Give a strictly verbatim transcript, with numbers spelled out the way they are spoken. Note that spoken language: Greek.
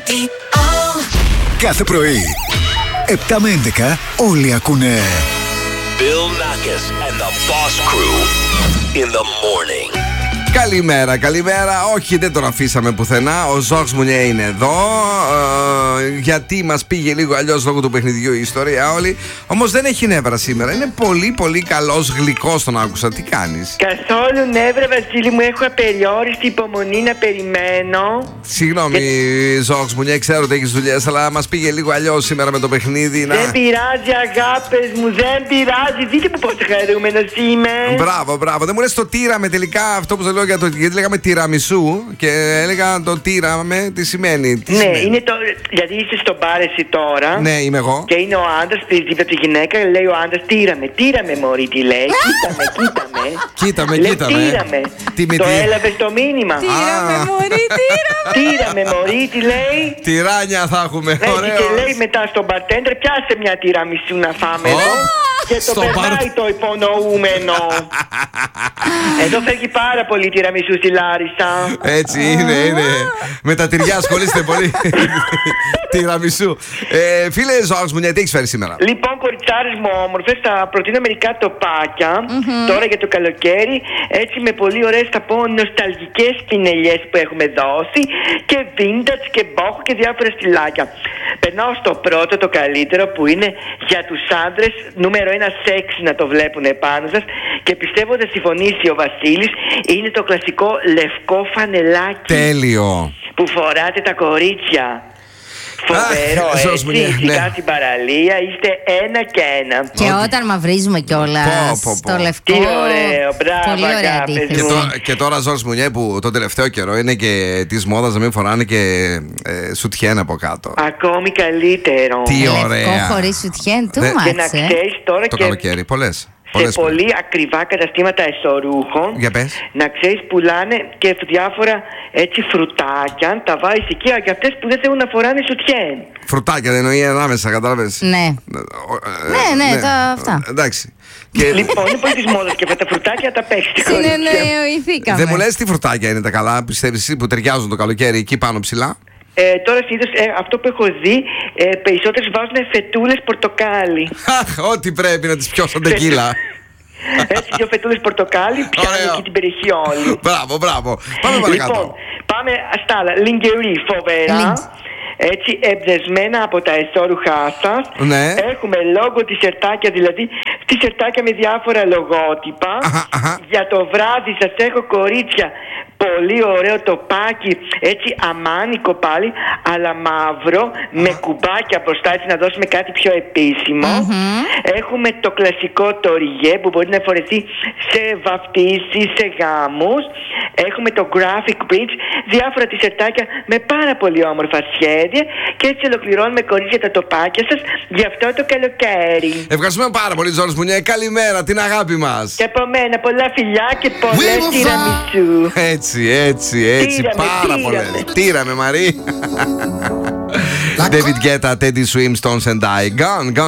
Κάθε πρωί, επτά με έντεκα, όλοι ακούνε Bill Nackis and the Boss Crew in the morning. Καλημέρα, καλημέρα. Όχι, δεν τον αφήσαμε πουθενά. Ο Ζόρς Μουνιέ είναι εδώ. Ε, γιατί μας πήγε λίγο αλλιώς λόγω του παιχνιδιού η ιστορία όλη. Όμως δεν έχει νεύρα σήμερα. Είναι πολύ, πολύ καλός, γλυκός τον άκουσα. Τι κάνεις? Καθόλου νεύρα, Βασίλη μου. Έχω απεριόριστη υπομονή να περιμένω. Συγγνώμη, και... Ζόρς Μουνιέ, ξέρω ότι έχεις δουλειές, αλλά μας πήγε λίγο αλλιώς σήμερα με το παιχνίδι. Δεν να... πειράζει, αγάπες μου, δεν πειράζει. Δείτε που πόσο χαρούμενος είμαι. Μπράβο, μπράβο. Δεν μου λες το τύραμε τελικά αυτό που λέω για το. Γιατί λέγαμε τυραμισού και έλεγα το τύραμε, τι σημαίνει. Τι ναι, σημαίνει? Είναι το. Γιατί είσαι στον μπαρ εσύ τώρα. Ναι, είμαι εγώ. Και είναι ο άντρας δίπλα από τη γυναίκα, λέει ο άντρας τύραμε, τύραμε μωρή, τι λέει. Κοίταμε, κοίταμε. Κοίταμε, λέει, κοίταμε. Τύραμε. Τι με το τι... έλαβες το μήνυμα. Τύραμε μωρή, τύραμε. Τύραμε μωρή, τι λέει. Τυράνια θα έχουμε. Ναι, ωραίος. και λέει μετά στον μπαρτέντρ, πιάσε μια τυραμισού να φάμε Oh. εδώ. Και το Στο περνάει μπαρ... το υπονοούμενο. Εδώ φεύγει πάρα πολύ τυραμισού στη Λάρισα. Έτσι είναι, είναι. Με τα τυριά ασχολείστε πολύ. Τυραμισού. Ε, φίλε Ζόρς Μουνιέ, τι έχεις φέρει σήμερα? Λοιπόν, κοριτσάρες μου όμορφες, θα προτείνω μερικά τοπάκια mm-hmm. τώρα για το καλοκαίρι. Έτσι με πολύ ωραίες, θα πω, νοσταλγικές πινελιές που έχουμε δώσει. Και vintage και μπόχο και διάφορα στυλάκια. Περνάω στο πρώτο, το καλύτερο, που είναι για τους άντρες, νούμερο ένα σεξι να το βλέπουν επάνω σας. Και πιστεύω θα συμφωνήσει ο Βασίλης, είναι το κλασικό λευκό φανελάκι. Τέλειο. Που φοράτε τα κορίτσια. Φοβερό, ah, έτσι, ειδικά ναι. στην παραλία είστε ένα και ένα. Και okay. όταν μαυρίζουμε κιόλας στο λευκό. Τι ωραίο, μπράβο, πολύ ωραία αντίθεση. Και, το, και τώρα Ζόρς Μουνιέ, που τον τελευταίο καιρό είναι και της μόδας να μην φοράνε και ε, σουτιέν από κάτω. Ακόμη καλύτερο. Τι λευκό ωραία. Λευκό χωρίς σουτιέν, του μάτσε. Και να ξέρεις τώρα το και... καλοκαίρι, πολλές. Σε Πολλές πολύ πολλές. ακριβά καταστήματα εσωρούχων. Για πες. Να ξέρεις, πουλάνε και διάφορα έτσι φρουτάκια. Τα βάζεις εκεί για αυτές που δεν θέλουν να φοράνε σουτιέν. Φρουτάκια, δεν εννοεί ανάμεσα, κατάλαβες. Ναι. Ε, ναι, ναι, ναι, τα, αυτά. Εντάξει. Και... Λοιπόν, είναι πολύ της μόδας και αυτά τα φρουτάκια τα παίξεις. Συνεννοηθήκαμε. Δεν μου λες τι φρουτάκια είναι τα καλά, πιστεύεις εσύ, που ταιριάζουν το καλοκαίρι εκεί πάνω ψηλά? Ε, τώρα συνήθως ε, αυτό που έχω δει, ε, περισσότερες βάζουν φετούλες πορτοκάλι. Αχ, ό,τι πρέπει να τις πιώσουν τεκίλα. Έτσι, δύο φετούλες πορτοκάλι, πιάνει εκεί την περιοχή όλη. Μπράβο, μπράβο. Πάμε παρακάτω. Λοιπόν, πάμε στα άλλα. Λιγκερί, φοβερά. Έτσι, εμπνευσμένα από τα εσώρουχά σας. Ναι. Έχουμε λόγο τισερτάκια, δηλαδή τισερτάκια με διάφορα λογότυπα. Αχα, αχα. Για το βράδυ σας έχω, κορίτσια, πολύ ωραίο τοπάκι, έτσι αμάνικο πάλι, αλλά μαύρο, αχα. Με κουμπάκια μπροστά, έτσι να δώσουμε κάτι πιο επίσημο. Mm-hmm. Έχουμε το κλασικό τοριέ που μπορεί να φορεθεί σε βαφτίσεις, σε γάμους. Έχουμε το graphic print, διάφορα τισερτάκια με πάρα πολύ όμορφα σχέδια. Και έτσι ολοκληρώνουμε, κορίτσια, τα τοπάκια σας για αυτό το καλοκαίρι. Ευχαριστούμε πάρα πολύ, Ζόρς Μουνιέ. Καλημέρα, την αγάπη μας. Και από μένα πολλά φιλιά και πολλές τυραμισού. Έτσι, έτσι, έτσι. Τύραμε, πάρα τύραμε. πολλές. Τύραμε, Μαρή. David Guetta, Teddy Swims, Stones and I. Gone, gone.